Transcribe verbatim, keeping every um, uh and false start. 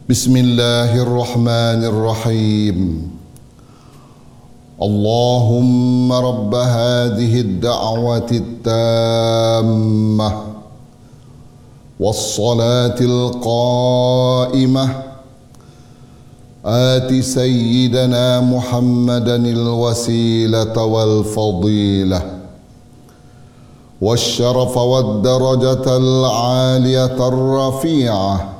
بسم الله الرحمن الرحيم. اللهم رب هذه الدعوة التامة والصلاة القائمة آت سيدنا محمدا الوسيلة والفضيلة والشرف والدرجة العالية الرفيعة